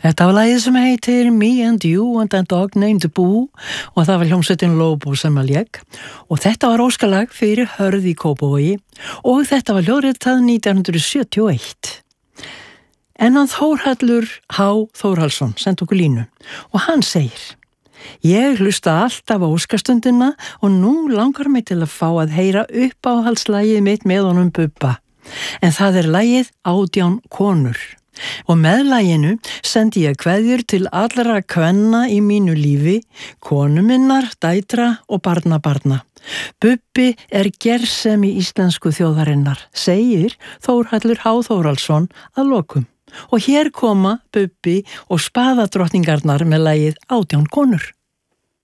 Þetta var lagið sem heitir Me and You and a Dog Named Boo og það var hljómsveitin Lobo sem að lék og þetta var óskalag fyrir Hörð í Kópavogi og þetta var hljóðritað 1971. En hann Þórhallur H. Þórhallsson sent okkur línu og hann segir: Ég hlusta alltaf á óskastundina og nú langar mig til að fá að heyra uppáhaldslagið mitt með honum Bubba. En það er lagið 18 konur. Og með laginu sendi ég kveðjur til allra kvenna í mínu lífi, konu minnar, dætra og barnabarna. Bubbi er gersemi íslensku þjóðarinnar, segir Þórhallur H. Þórhallsson að lokum. Og hér koma Bubbi og spaðadrottningarnar með lagið 18 konur.